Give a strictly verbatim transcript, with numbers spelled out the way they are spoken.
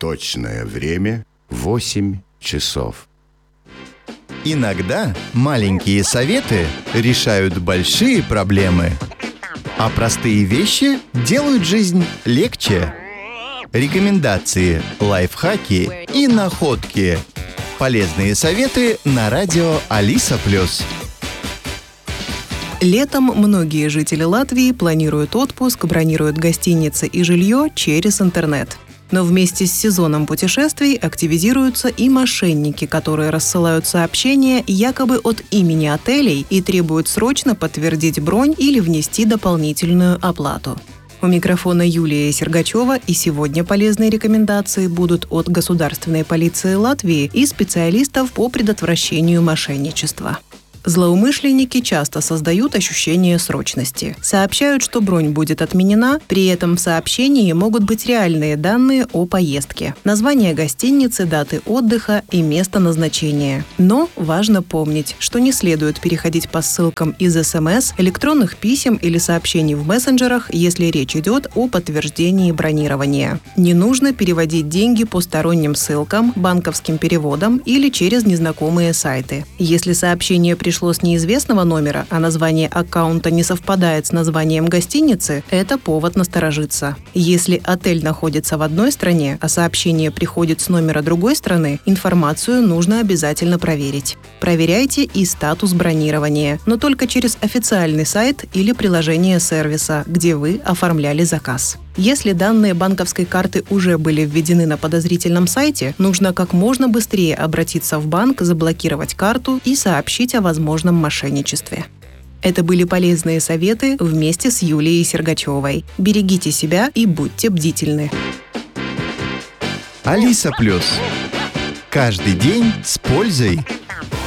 Точное время – восемь часов. Иногда маленькие советы решают большие проблемы, а простые вещи делают жизнь легче. Рекомендации, лайфхаки и находки. Полезные советы на радио Алиса Плюс. Летом многие жители Латвии планируют отпуск, бронируют гостиницы и жилье через интернет. Но вместе с сезоном путешествий активизируются и мошенники, которые рассылают сообщения якобы от имени отелей и требуют срочно подтвердить бронь или внести дополнительную оплату. У микрофона Юлия Сергачева, и сегодня полезные рекомендации будут от Государственной полиции Латвии и специалистов по предотвращению мошенничества. Злоумышленники часто создают ощущение срочности. Сообщают, что бронь будет отменена, при этом в сообщении могут быть реальные данные о поездке. Название гостиницы, даты отдыха и место назначения. Но важно помнить, что не следует переходить по ссылкам из эс эм эс, электронных писем или сообщений в мессенджерах, если речь идет о подтверждении бронирования. Не нужно переводить деньги по сторонним ссылкам, банковским переводам или через незнакомые сайты. Если сообщение пришло пришло с неизвестного номера, а название аккаунта не совпадает с названием гостиницы, это повод насторожиться. Если отель находится в одной стране, а сообщение приходит с номера другой страны, информацию нужно обязательно проверить. Проверяйте и статус бронирования, но только через официальный сайт или приложение сервиса, где вы оформляли заказ. Если данные банковской карты уже были введены на подозрительном сайте, нужно как можно быстрее обратиться в банк, заблокировать карту и сообщить о возможном мошенничестве. Это были полезные советы вместе с Юлией Сергачевой. Берегите себя и будьте бдительны. Алиса Плюс. Каждый день с пользой.